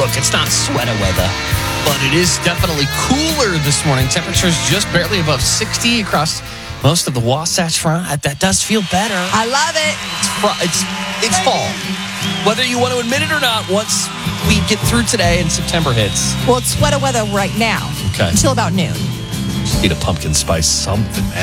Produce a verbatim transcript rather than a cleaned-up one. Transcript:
look, it's not sweater weather, but it is definitely cooler this morning. Temperatures just barely above sixty across most of the Wasatch Front. That does feel better. I love it. It's, fr- it's, it's fall. Whether you want to admit it or not, once we get through today and September hits. Well, it's sweater weather right now. Okay. Until about noon. Just need a pumpkin spice something, man.